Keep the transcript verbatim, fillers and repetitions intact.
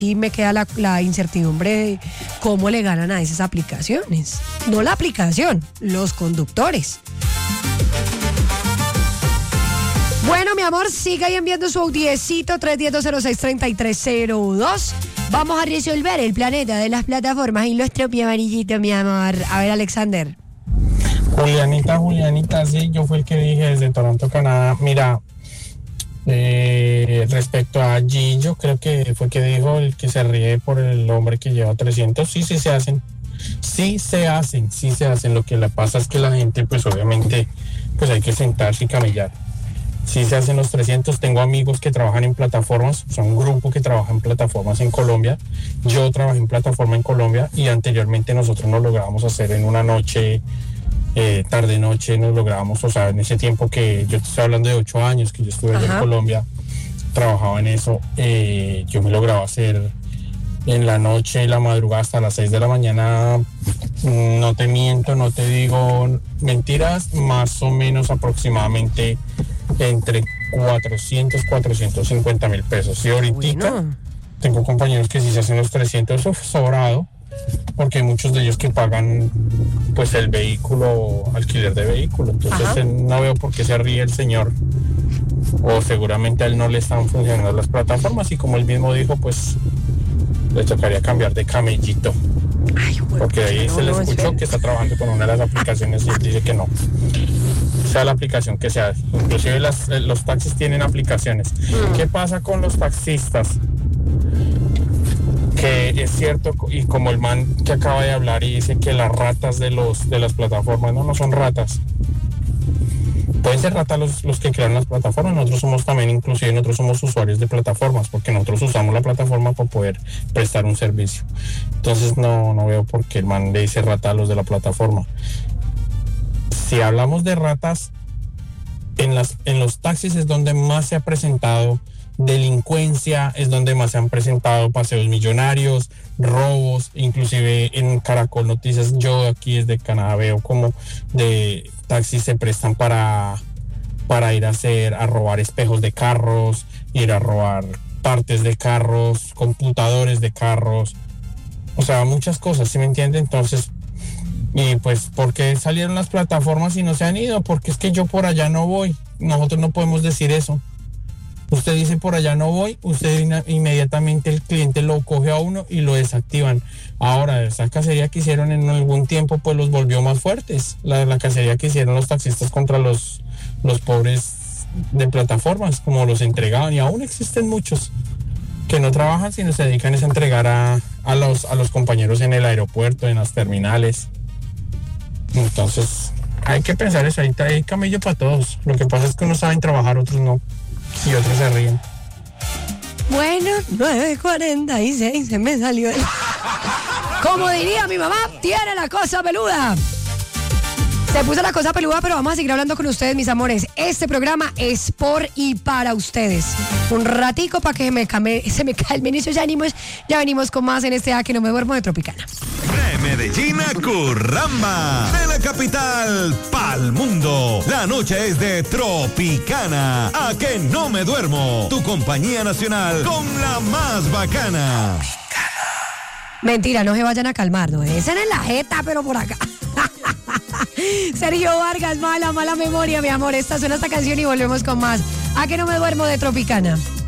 y me queda la, la incertidumbre de cómo le ganan a esas aplicaciones. No la aplicación, los conductores. Bueno, mi amor, siga ahí enviando su audiecito tres uno cero, cero seis tres tres cero dos. Vamos a resolver el planeta de las plataformas y nuestro pie amarillito, mi amor. A ver, Alexander. Julianita, Julianita, sí, yo fui el que dije desde Toronto, Canadá. Mira, eh, respecto a G, yo creo que fue que dijo el que se ríe por el hombre que lleva trescientos. Sí, sí se hacen. Sí se hacen, sí se hacen. Lo que le pasa es que la gente, pues obviamente, pues hay que sentarse y camellar. Sí se hacen los trescientos. Tengo amigos que trabajan en plataformas, son un grupo que trabaja en plataformas en Colombia. Yo trabajé en plataforma en Colombia y anteriormente nosotros nos lográbamos hacer en una noche, eh, tarde noche, nos lográbamos, o sea, en ese tiempo que yo estoy hablando de ocho años que yo estuve allá en Colombia, trabajaba en eso, eh, yo me lograba hacer en la noche, la madrugada hasta las seis de la mañana. No te miento, no te digo mentiras, más o menos aproximadamente entre cuatrocientos, cuatrocientos cincuenta mil pesos. Y ahorita bueno. Tengo compañeros que sí se hacen los trescientos, eso sobrado, porque hay muchos de ellos que pagan pues el vehículo, alquiler de vehículo. Entonces eh, no veo por qué se ríe el señor, o seguramente a él no le están funcionando las plataformas y como él mismo dijo, pues le tocaría cambiar de camellito. Ay, bueno, porque ahí no, se le escuchó que está trabajando con una de las aplicaciones y él dice que no, sea la aplicación que sea. Inclusive las, los taxis tienen aplicaciones. Mm. ¿Qué pasa con los taxistas? Que es cierto, y como el man que acaba de hablar y dice que las ratas de los de las plataformas, no, no son ratas. Pueden ser ratas los, los que crean las plataformas. Nosotros somos también, inclusive nosotros somos usuarios de plataformas, porque nosotros usamos la plataforma para poder prestar un servicio. Entonces no, no veo por qué el man le dice rata a los de la plataforma. Si hablamos de ratas, en, las, en los taxis es donde más se ha presentado delincuencia, es donde más se han presentado paseos millonarios, robos. Inclusive en Caracol Noticias, yo aquí desde Canadá veo como de taxis se prestan para, para ir a hacer, a robar espejos de carros, ir a robar partes de carros, computadores de carros, o sea, muchas cosas, ¿sí me entiende? Entonces, y pues, ¿por qué salieron las plataformas y no se han ido? Porque es que yo por allá no voy. Nosotros no podemos decir eso. Usted dice por allá no voy, usted inmediatamente el cliente lo coge a uno y lo desactivan. Ahora, esa cacería que hicieron en algún tiempo, pues los volvió más fuertes. La, la cacería que hicieron los taxistas contra los, los pobres de plataformas, como los entregaban, y aún existen muchos que no trabajan, sino se dedican a entregar a, a, los, a los compañeros en el aeropuerto, en las terminales. Entonces, hay que pensar eso, ahí hay camello para todos. Lo que pasa es que unos saben trabajar, otros no. Y otros se ríen. Bueno, nueve cuarenta y seis, se me salió el... Como diría mi mamá, tiene la cosa peluda. Se puso la cosa peluda, pero vamos a seguir hablando con ustedes, mis amores. Este programa es por y para ustedes. Un ratico para que me came, se me calmen esos ánimos. Ya venimos con más en este A que no me duermo de Tropicana. De Medellín a Curramba, de la capital pa'l mundo. La noche es de Tropicana. A que no me duermo. Tu compañía nacional con la más bacana. Mentira, no se vayan a calmar, no es en la jeta, pero por acá. Sergio Vargas, mala, mala memoria, mi amor. Esta suena esta canción y volvemos con más. A que no me duermo de Tropicana.